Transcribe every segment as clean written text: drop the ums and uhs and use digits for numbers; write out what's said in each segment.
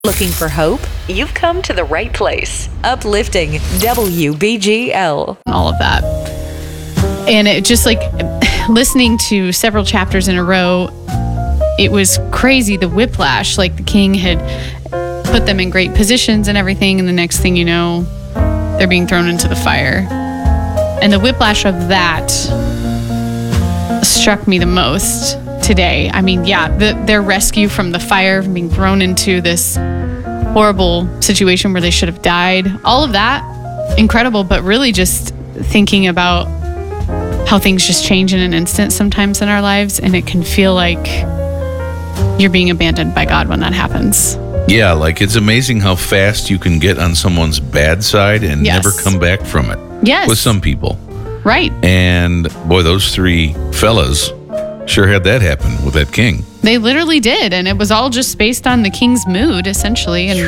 Looking for hope? You've come to the right place. Uplifting WBGL. All of that. And it just like listening to several chapters in a row, it was crazy, the whiplash. Like the king had put them in great positions and everything, and the next thing you know, they're being thrown into the fire. And the whiplash of that struck me the most today. I mean, yeah, their rescue from the fire, from being thrown into this horrible situation where they should have died. All of that, incredible, but really just thinking about how things just change in an instant sometimes in our lives, and it can feel like you're being abandoned by God when that happens. Yeah, like it's amazing how fast you can get on someone's bad side and never come back from it. Yes. With some people. Right. And boy, those three fellas sure had that happen with that king. They literally did, and it was all just based on the king's mood, essentially. And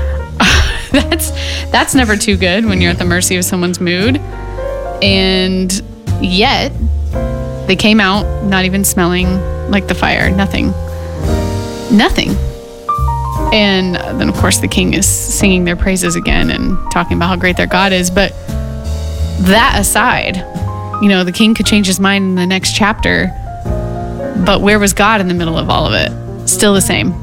that's never too good when you're at the mercy of someone's mood. And yet, they came out not even smelling like the fire. Nothing. And then, of course, the king is singing their praises again and talking about how great their God is. But that aside, the king could change his mind in the next chapter. But where was God in the middle of all of it? Still the same.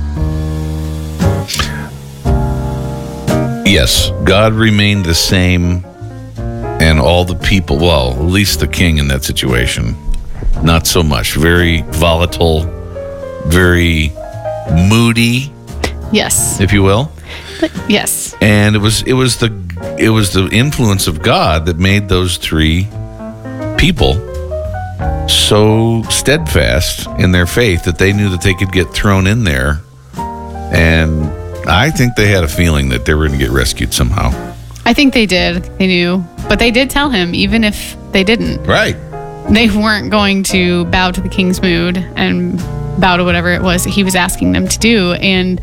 Yes, God remained the same, and all the people, well, at least the king in that situation, not so much. Very volatile, very moody. Yes. If you will. Yes. And it was the influence of God that made those three people so steadfast in their faith that they knew that they could get thrown in there. And I think they had a feeling that they were going to get rescued somehow. I think they did. They knew. But they did tell him, even if they didn't. Right. They weren't going to bow to the king's mood and bow to whatever it was that he was asking them to do. And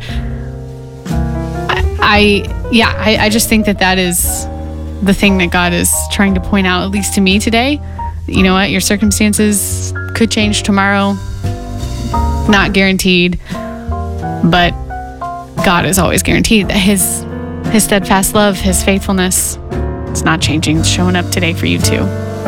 I just think that is the thing that God is trying to point out, at least to me today. You know what? Your circumstances could change tomorrow. Not guaranteed. But God is always guaranteed that his steadfast love, his faithfulness, it's not changing. It's showing up today for you too.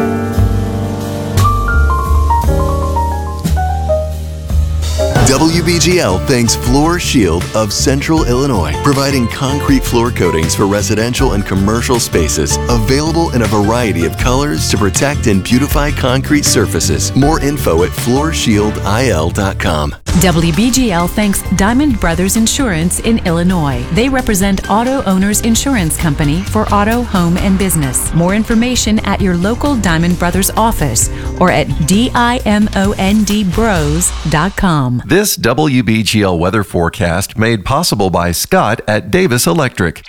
WBGL thanks Floor Shield of Central Illinois, providing concrete floor coatings for residential and commercial spaces, available in a variety of colors to protect and beautify concrete surfaces. More info at floorshieldil.com. WBGL thanks Diamond Brothers Insurance in Illinois. They represent Auto Owners Insurance Company for auto, home, and business. More information at your local Diamond Brothers office or at dimondbros.com. This WBGL weather forecast made possible by Scott at Davis Electric.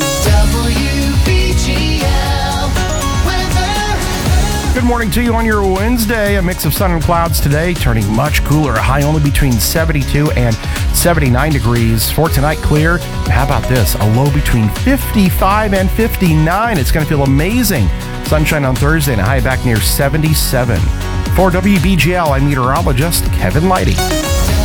Good morning to you on your Wednesday. A mix of sun and clouds today, turning much cooler. A high only between 72 and 79 degrees. For tonight, clear. How about this? A low between 55 and 59. It's going to feel amazing. Sunshine on Thursday and a high back near 77. For WBGL, I'm meteorologist Kevin Leidy.